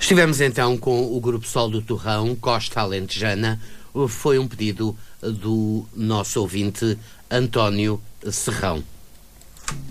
Estivemos então com o Grupo Sol do Torrão, Costa Alentejana. Foi um pedido do nosso ouvinte António Serrão.